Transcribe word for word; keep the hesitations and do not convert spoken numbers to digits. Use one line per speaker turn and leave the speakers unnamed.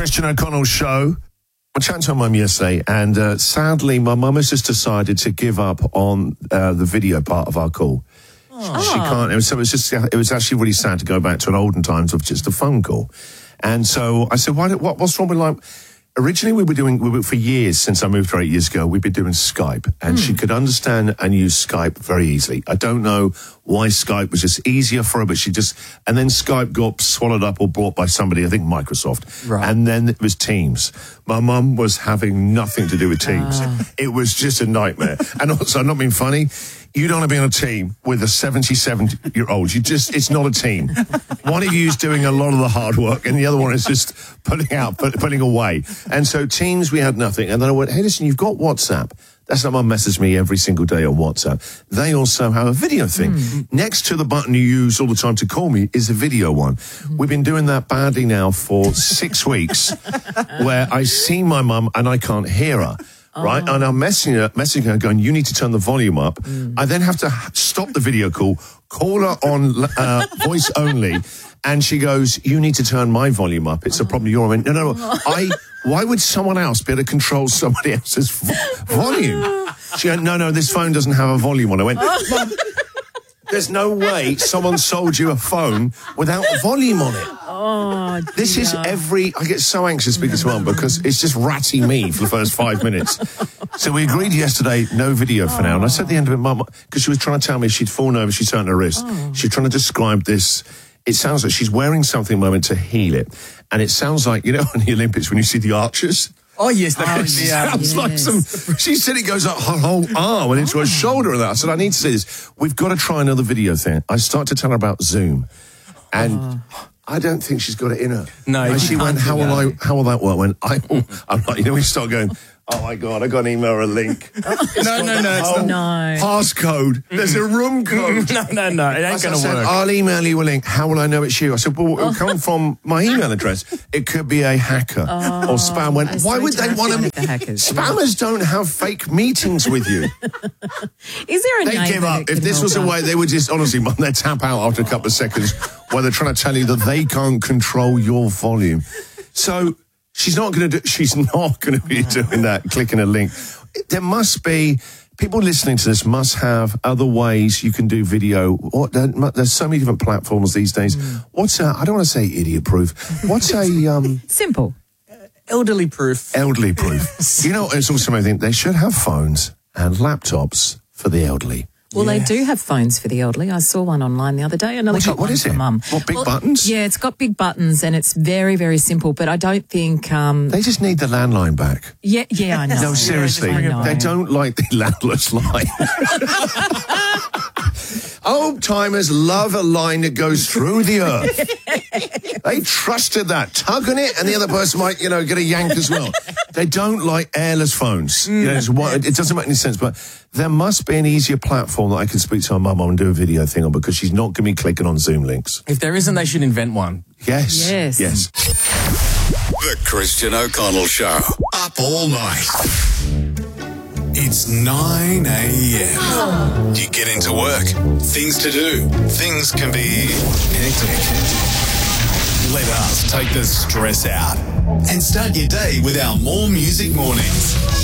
Christian O'Connell show. I chatted to my mum yesterday, and uh, sadly, my mum has just decided to give up on uh, the video part of our call. Oh. She can't. It was, so it was just. It was actually really sad to go back to an olden times of just a phone call. And so I said, "Why? What, what's wrong with like?" Originally, we were doing, we were, for years, since I moved here eight years ago, we've been doing Skype. And mm. she could understand and use Skype very easily. I don't know why Skype was just easier for her, but she just, and then Skype got swallowed up or bought by somebody, I think Microsoft. Right. And then it was Teams. My mum was having nothing to do with Teams. Uh. It was just a nightmare. And also, I'm not being funny, you don't want to be on a team with a seventy-seven-year-old. You just, it's not a team. One of you is doing a lot of the hard work, and the other one is just putting out, put, putting away. And so Teams, we had nothing. And then I went, hey, listen, you've got WhatsApp. That's how Mum messages me every single day on WhatsApp. They also have a video thing. Mm. Next to the button you use all the time to call me is a video one. Mm. We've been doing that badly now for six weeks, where I see my mum and I can't hear her. Right, oh. And I'm messaging her, messaging her, going, you need to turn the volume up. Mm. I then have to stop the video call, call her on uh, voice only, and she goes, you need to turn my volume up. It's oh. a problem you're in. No, no, no. I, why would someone else be able to control somebody else's vo volume? She went, no, no, this phone doesn't have a volume on it. I went, Mum, there's no way someone sold you a phone without a volume on it.
Oh,
this is every... I get so anxious speaking to Mum because it's just ratty me for the first five minutes. So we agreed yesterday, no video for now. And I said at the end of it, Mum, because she was trying to tell me she'd fallen over, she turned her wrist. Oh. She's trying to describe this. It sounds like she's wearing something at the moment to heal it. And it sounds like, you know, in the Olympics when you see the archers...
Oh, yes. That
oh,
yeah.
sounds yes. like some... She said it goes up her whole arm and into her shoulder and that. I said, I need to see this. We've got to try another video thing. I start to tell her about Zoom. And... Oh. I don't think she's got it in her.
No,
and she went, how will I, how will that work? When I, I'm like, you know, we start going, oh my God, I got an email or a link.
no, no, no, it's not.
No.
Passcode. There's a room code.
no, no, no, it ain't going to work.
I'll email you a link. How will I know it's you? I said, well, it'll oh. come from my email address. It could be a hacker
oh,
or spam. Went, why would they want to?
The hackers.
Spammers don't have fake meetings with you.
Is there a
They
name
give up. If this was a way, they would just, honestly, they'd tap out after a couple of seconds while they're trying to tell you that they can't control your volume. So she's not going to do, she's not going to be doing that, clicking a link. There must be, people listening to this must have other ways you can do video. What, there's so many different platforms these days. Mm. What's a, I don't want to say idiot proof. What's a... Um,
Simple.
Elderly proof.
Elderly proof. You know, it's also something, they should have phones and laptops for the elderly.
Well,
yeah.
they do have phones for the elderly. I saw one online the other day. Another
What's
got
it, what
one
is
for
it?
Mum.
What, big
well,
buttons?
Yeah, it's got big buttons and it's very, very simple. But I don't think... Um,
they just need the landline back.
Yeah, yeah, I know.
No, seriously.
Yeah,
they don't like the landless line. Old timers love a line that goes through the earth. They trusted that. Tug on it, and the other person might, you know, get a yank as well. They don't like airless phones. Mm. You know, it's what, it doesn't make any sense, but there must be an easier platform that I can speak to my mum on and do a video thing on because she's not going to be clicking on Zoom links.
If there isn't, they should invent one.
Yes.
Yes.
Yes.
The Christian O'Connell Show. Up all night. It's nine a m You get into work. Things to do. Things can be hectic. Let us take the stress out and start your day with our More Music Mornings.